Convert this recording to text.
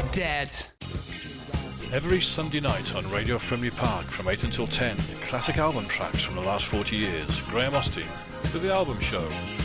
dead. Every Sunday night on Radio Frimley Park from 8 until 10, classic album tracks from the last 40 years. Graham Austin with The Album Show.